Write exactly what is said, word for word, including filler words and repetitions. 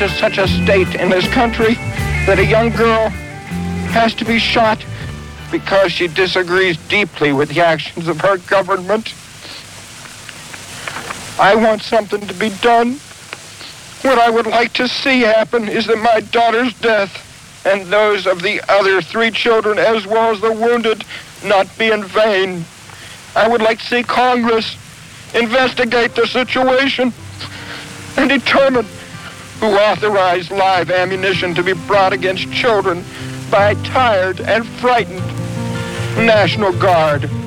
There's such a state in this country that a young girl has to be shot because she disagrees deeply with the actions of her government. I want something to be done. What I would like to see happen is that my daughter's death and those of the other three children, as well as the wounded, not be in vain. I would like to see Congress investigate the situation and determine who authorized live ammunition to be brought against children by a tired and frightened National Guard.